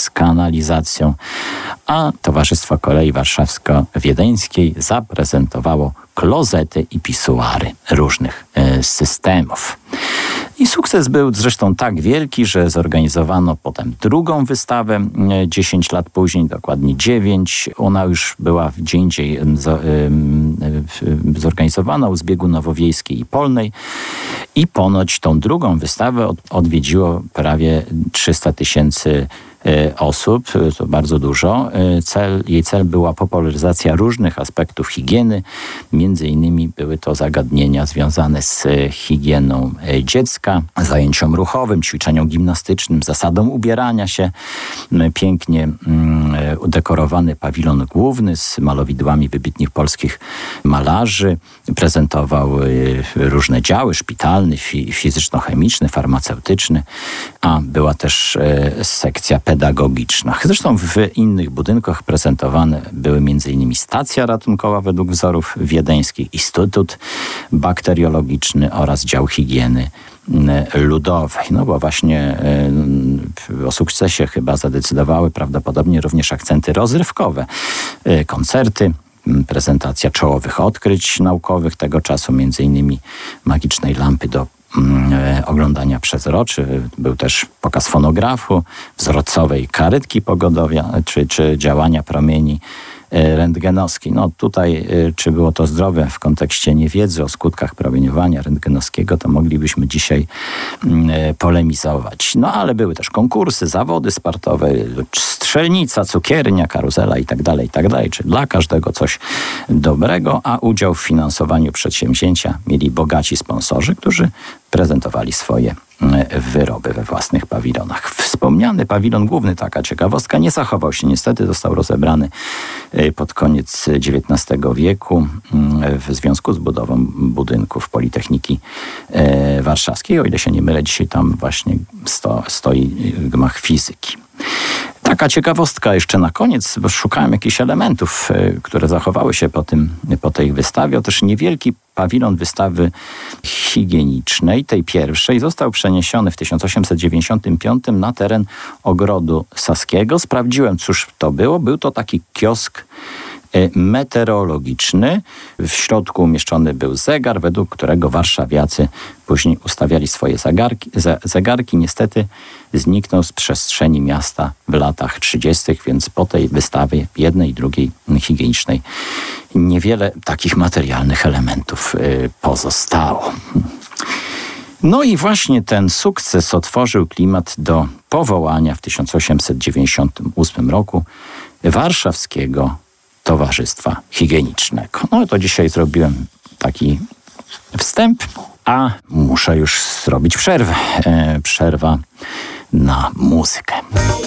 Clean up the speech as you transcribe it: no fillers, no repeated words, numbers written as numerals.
z kanalizacją, a Towarzystwo Kolei Warszawsko-Wiedeńskiej zaprezentowało klozety i pisuary różnych systemów. I sukces był zresztą tak wielki, że zorganizowano potem drugą wystawę 10 lat później, dokładnie 9. Ona już była gdzie indziej zorganizowana u zbiegu Nowowiejskiej i Polnej. I ponoć tą drugą wystawę odwiedziło prawie 300 000 osób, to bardzo dużo. Jej cel była popularyzacja różnych aspektów higieny. Między innymi były to zagadnienia związane z higieną dziecka, zajęciom ruchowym, ćwiczeniom gimnastycznym, zasadą ubierania się. Pięknie udekorowany pawilon główny z malowidłami wybitnych polskich malarzy. Prezentował różne działy, szpitalny, fizyczno-chemiczny, farmaceutyczny, a była też sekcja pedagogiczna. Zresztą w innych budynkach prezentowane były m.in. stacja ratunkowa według wzorów wiedeńskich, Instytut Bakteriologiczny oraz dział higieny ludowej. No bo właśnie o sukcesie chyba zadecydowały prawdopodobnie również akcenty rozrywkowe. Koncerty, prezentacja czołowych odkryć naukowych tego czasu, m.in. magicznej lampy do oglądania przezroczy. Był też pokaz fonografu, wzorcowej karetki pogodowej, czy działania promieni rentgenowskich. No tutaj, czy było to zdrowe w kontekście niewiedzy o skutkach promieniowania rentgenowskiego, to moglibyśmy dzisiaj polemizować. No ale były też konkursy, zawody sportowe, strzelnica, cukiernia, karuzela i tak dalej, czy dla każdego coś dobrego, a udział w finansowaniu przedsięwzięcia mieli bogaci sponsorzy, którzy prezentowali swoje wyroby we własnych pawilonach. Wspomniany pawilon główny, taka ciekawostka, nie zachował się. Niestety został rozebrany pod koniec XIX wieku w związku z budową budynków Politechniki Warszawskiej. O ile się nie mylę, dzisiaj tam właśnie stoi gmach fizyki. Taka ciekawostka jeszcze na koniec, bo szukałem jakichś elementów, które zachowały się po tej wystawie. Otóż niewielki pawilon wystawy higienicznej, tej pierwszej, został przeniesiony w 1895 na teren Ogrodu Saskiego. Sprawdziłem, cóż to było. Był to taki kiosk meteorologiczny. W środku umieszczony był zegar, według którego warszawiacy później ustawiali swoje zegarki. Niestety zniknął z przestrzeni miasta w latach 30., więc po tej wystawie jednej i drugiej higienicznej niewiele takich materialnych elementów pozostało. No i właśnie ten sukces otworzył klimat do powołania w 1898 roku Warszawskiego Towarzystwa Higienicznego. No to dzisiaj zrobiłem taki wstęp, a muszę już zrobić przerwę. Przerwa na muzykę.